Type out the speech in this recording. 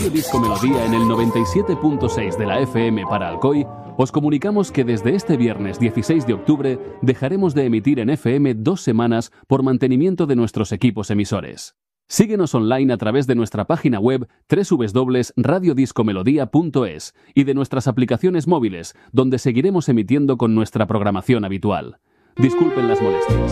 Radio Disco Melodía en el 97.6 de la FM para Alcoy, os comunicamos que desde este viernes 16 de octubre dejaremos de emitir en FM 2 semanas por mantenimiento de nuestros equipos emisores. Síguenos online a través de nuestra página web www.radiodiscomelodía.es y de nuestras aplicaciones móviles, donde seguiremos emitiendo con nuestra programación habitual. Disculpen las molestias.